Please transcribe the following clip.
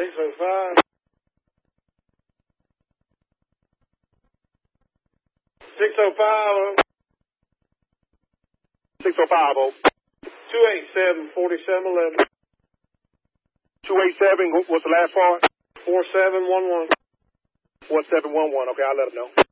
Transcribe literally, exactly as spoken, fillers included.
six oh five. six oh five. six oh five, oh. two eight seven, four seven one one. two eight seven, what's the last part? four seven one one. four seven one one, okay, I'll let them know.